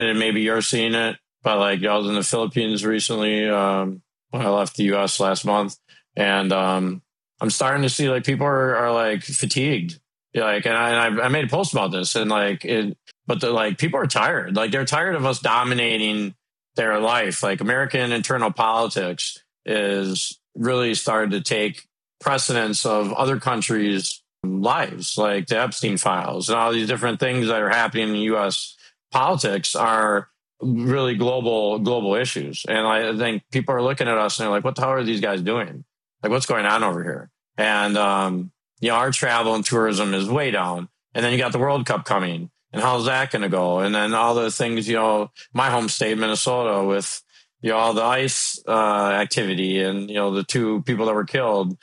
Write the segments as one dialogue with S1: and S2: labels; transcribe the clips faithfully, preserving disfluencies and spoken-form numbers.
S1: and maybe you're seeing it, but like I was in the Philippines recently um, when I left the U S last month, and um, I'm starting to see like people are, are like fatigued. Yeah, like, and I, and I I made a post about this, and like, it, but the, like people are tired. Like they're tired of us dominating their life. Like American internal politics is really starting to take precedence of other countries' lives, like the Epstein files and all these different things that are happening in U S politics are really global global issues. And I think people are looking at us and they're like, what the hell are these guys doing? Like, what's going on over here? And, um, you know, our travel and tourism is way down. And then you got the World Cup coming. And how's that going to go? And then all the things, you know, my home state, Minnesota, with, you know, all the ICE uh, activity and, you know, the two people that were killed.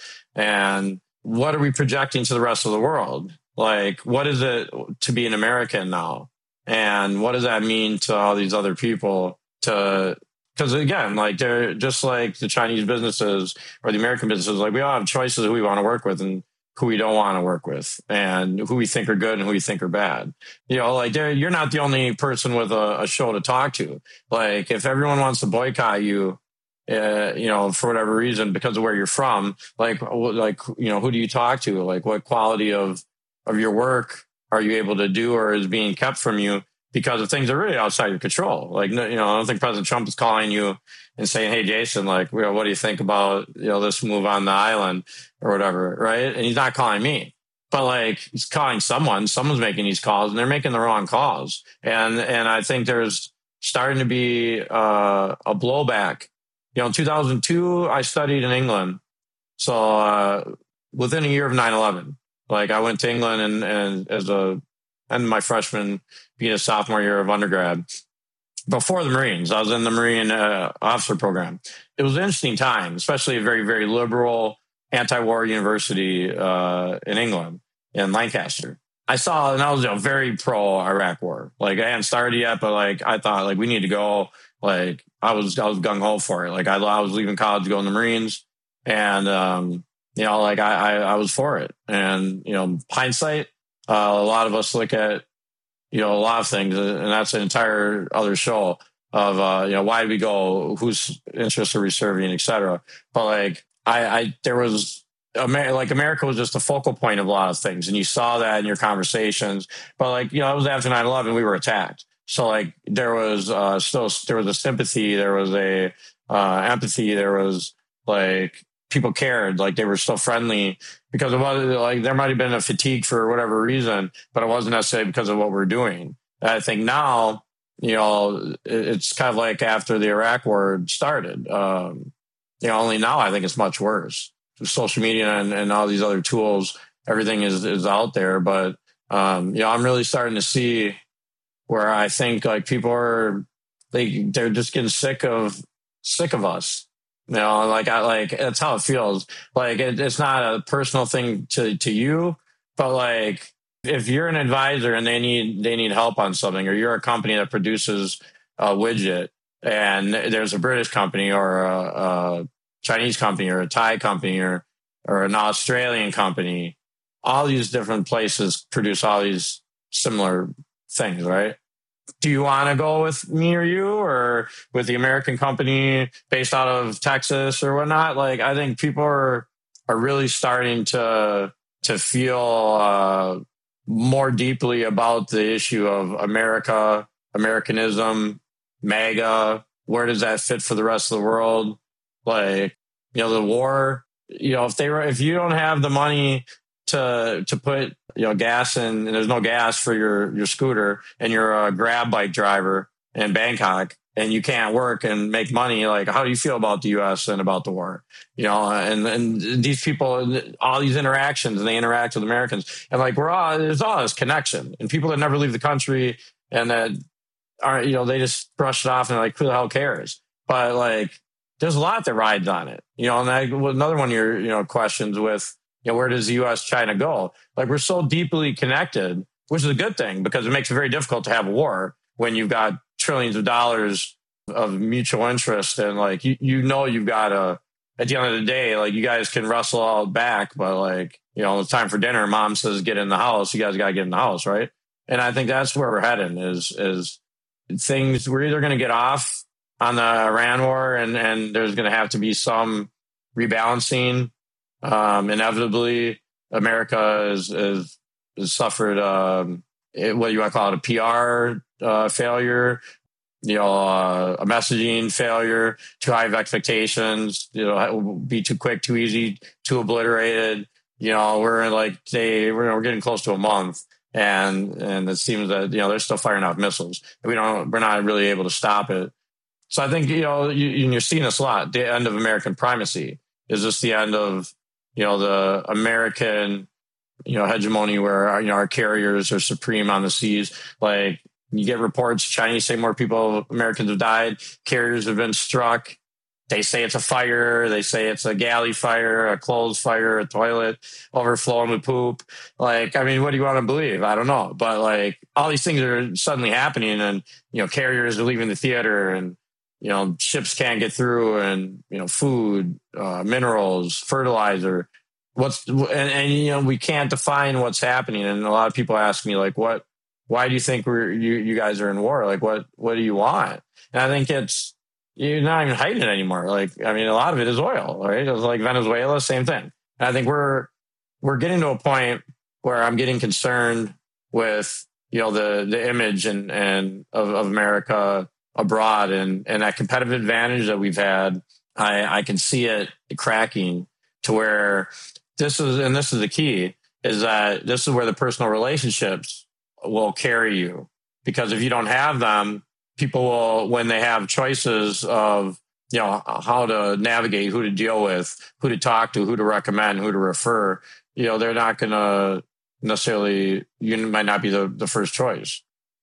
S1: And what are we projecting to the rest of the world? Like, what is it to be an American now? And what does that mean to all these other people? To Because again, like they're just like the Chinese businesses or the American businesses, like we all have choices who we want to work with and who we don't want to work with and who we think are good and who we think are bad. You know, like you're not the only person with a, a show to talk to. Like if everyone wants to boycott you, uh, you know, for whatever reason, because of where you're from, like, like, you know, who do you talk to? Like what quality of, of your work are you able to do or is being kept from you because of things that are really outside your control? Like, you know, I don't think President Trump is calling you and saying, hey, Jason, like, you know, what do you think about, you know, this move on the island or whatever, right? And he's not calling me, but like he's calling someone, someone's making these calls and they're making the wrong calls. And, and I think there's starting to be uh, a blowback. You know, in two thousand two, I studied in England. So uh, within a year of nine eleven, like I went to England and, and as a, and my freshman, being a sophomore year of undergrad, before the Marines, I was in the Marine uh, officer program. It was an interesting time, especially a very, very liberal anti-war university uh, in England, in Lancaster. I saw, and I was you know, very pro Iraq war. Like I hadn't started yet, but like I thought, like we need to go. Like I was, I was gung ho for it. Like I, I was leaving college to go in the Marines, and um, you know, like I, I, I was for it. And you know, hindsight, uh, a lot of us look at, you know, a lot of things, and that's an entire other show of, uh, you know, why did we go, whose interests are we serving, et cetera. But like, I, I, there was, like America was just the focal point of a lot of things. And you saw that in your conversations, but like, you know, it was after nine eleven, we were attacked. So like there was uh, still, there was a sympathy, there was a uh, empathy, there was like, people cared, like they were still friendly because it was like there might have been a fatigue for whatever reason, but it wasn't necessarily because of what we're doing. And I think now, you know, it's kind of like after the Iraq war started. Um, you know, only now I think it's much worse. Social media and, and all these other tools, everything is is out there. But um, you know, I'm really starting to see where I think like people are they they're just getting sick of sick of us. You know, like I like that's how it feels. Like it, it's not a personal thing to, to you, but like if you're an advisor and they need they need help on something, or you're a company that produces a widget, and there's a British company or a, a Chinese company or a Thai company or or an Australian company, all these different places produce all these similar things, right? Do you want to go with me or you or with the American company based out of Texas or whatnot? Like, I think people are, are really starting to, to feel uh, more deeply about the issue of America, Americanism, MAGA. Where does that fit for the rest of the world? Like, you know, the war, you know, if they were, if you don't have the money to to put you know gas in, and there's no gas for your your scooter, and you're a grab bike driver in Bangkok, and you can't work and make money, like how do you feel about the U S and about the war? You know, and and these people, all these interactions, and they interact with Americans, and like we're all there's all this connection, and people that never leave the country and that are you know they just brush it off and they're like who the hell cares? But like there's a lot that rides on it, you know. And that, another one of your you know questions with. You know, where does the U S China go? Like we're so deeply connected, which is a good thing because it makes it very difficult to have a war when you've got trillions of dollars of mutual interest. And like, you, you know, you've got a, at the end of the day, like you guys can wrestle all back, but like, you know, it's time for dinner. Mom says, get in the house. You guys got to get in the house. Right. And I think that's where we're heading is, is things, we're either going to get off on the Iran war and, and there's going to have to be some rebalancing. Um, inevitably, America has, has, has suffered, um, it, what you want to call it, a P R uh, failure, you know, uh, a messaging failure, too high of expectations, you know, be too quick, too easy, too obliterated. You know, we're in like, say, we're, we're getting close to a month. And and it seems that, you know, they're still firing off missiles. We don't, we're not really able to stop it. So I think, you know, you, you're seeing this a lot. The end of American primacy. Is this the end of, you know, the American, you know, hegemony where our, you know, our carriers are supreme on the seas? Like, you get reports, Chinese say more people, Americans have died. Carriers have been struck. They say it's a fire. They say it's a galley fire, a clothes fire, a toilet overflowing with poop. Like, I mean, what do you want to believe? I don't know. But like, all these things are suddenly happening, and, you know, carriers are leaving the theater, and, you know, ships can't get through, and, you know, food, uh, minerals, fertilizer. What's, and, and, you know, we can't define what's happening. And a lot of people ask me, like, what, why do you think we're, you, you guys are in war? Like, what, what do you want? And I think it's, you're not even hiding it anymore. Like, I mean, a lot of it is oil, right? It's like Venezuela, same thing. And I think we're, we're getting to a point where I'm getting concerned with, you know, the, the image and, and of, of America abroad, and, and that competitive advantage that we've had. I, I can see it cracking to where this is, and this is the key, is that this is where the personal relationships will carry you. Because if you don't have them, people will, when they have choices of, you know, how to navigate, who to deal with, who to talk to, who to recommend, who to refer, you know, they're not going to necessarily, you might not be the, the first choice.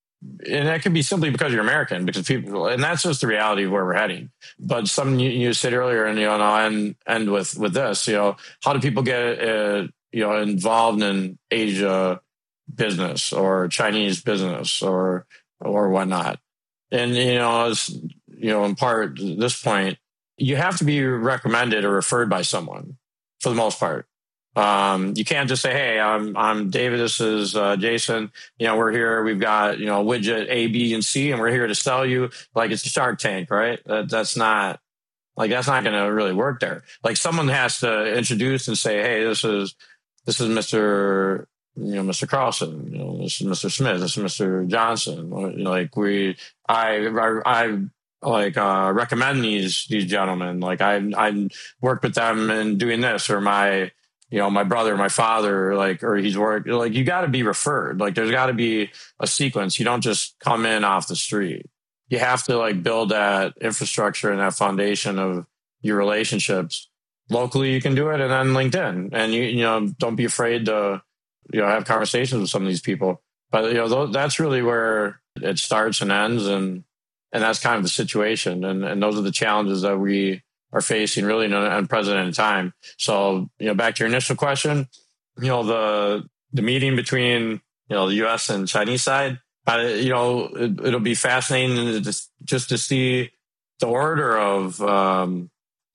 S1: And that could be simply because you're American, because people, and that's just the reality of where we're heading. But something you, you said earlier, and, you know, and I'll end, end with, with this, you know, how do people get, uh, you know, involved in Asia business or Chinese business or, or whatnot? And, you know, as you know, in part, at this point, you have to be recommended or referred by someone for the most part. Um, you can't just say, hey, I'm, I'm David. This is uh, Jason. You know, we're here. We've got, you know, widget A, B, and C, and we're here to sell you like it's a Shark Tank, right? That, that's not like, that's not going to really work there. Like, someone has to introduce and say, hey, this is, this is Mister you know, Mister Carlson, you know, this is Mister Smith, this is Mister Johnson. You know, like we, I, I, I like uh, recommend these these gentlemen. Like I, I worked with them in doing this, or my, you know, my brother, my father, like, or he's worked. Like, you got to be referred. Like, there's got to be a sequence. You don't just come in off the street. You have to like build that infrastructure and that foundation of your relationships. Locally, you can do it, and then LinkedIn, and you, you know, don't be afraid to, you know, have conversations with some of these people. But, you know, that's really where it starts and ends. And, and that's kind of the situation. And, and those are the challenges that we are facing really in an unprecedented time. So, you know, back to your initial question, you know, the, the meeting between, you know, the U S and Chinese side, uh, you know, it, it'll be fascinating just, just to see the order of um,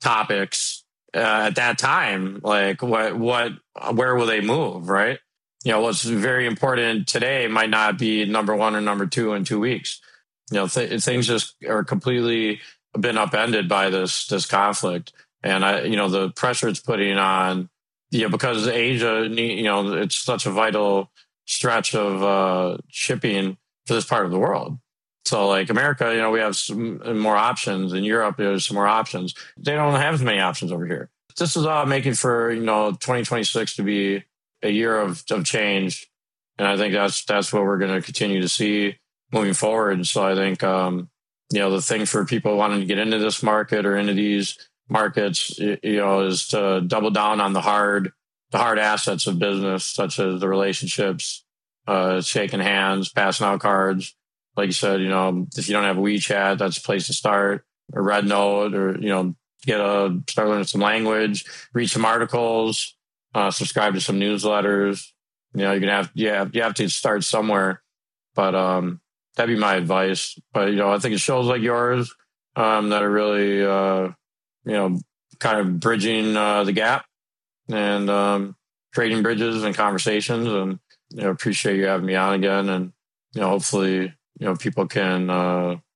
S1: topics uh, at that time. Like what, what, where will they move? Right. You know, what's very important today might not be number one or number two in two weeks. You know, th- things just are completely been upended by this this conflict, and I, you know, the pressure it's putting on, you know, because Asia, you know, it's such a vital stretch of uh, shipping for this part of the world. So, like America, you know, we have some more options. In Europe, there's some more options. They don't have as many options over here. This is all making for, you know, twenty twenty-six to be a year of, of change. And I think that's, that's what we're going to continue to see moving forward. So I think, um, you know, the thing for people wanting to get into this market or into these markets, you know, is to double down on the hard, the hard assets of business, such as the relationships, uh, shaking hands, passing out cards. Like you said, you know, if you don't have WeChat, that's a place to start, or Red Note, or, you know, get a, start learning some language, read some articles, Uh, subscribe to some newsletters. You know, you're gonna have, yeah, you have to start somewhere. But um, that'd be my advice. But, you know, I think it shows like yours um, that are really, uh, you know, kind of bridging uh, the gap and um, creating bridges and conversations. And, you know, appreciate you having me on again. And, you know, hopefully you know, people can uh,